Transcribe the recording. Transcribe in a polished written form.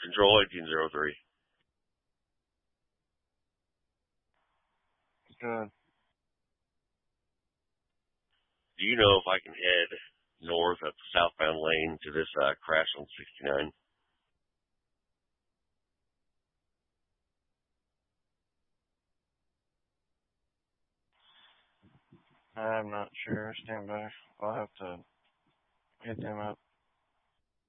Control 1803. Good. Do you know if I can head north up the southbound lane to this crash on 69? I'm not sure. Stand by. I'll have to hit them up.